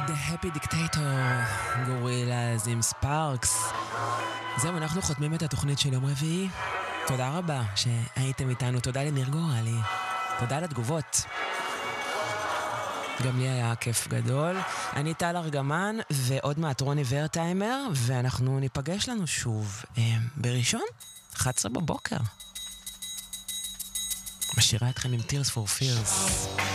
The Happy Dictator, גורילאז עם ספארקס. זהו, אנחנו חותמים את התוכנית של יום רביעי. תודה רבה שהייתם איתנו, תודה לניר גורלי, תודה לתגובות. גם לי היה כיף גדול. אני טל ארגמן ועוד מעט רוני ורטיימר, ואנחנו ניפגש לנו שוב בראשון, 11 בבוקר. משאירה אתכם עם Tears for Fears.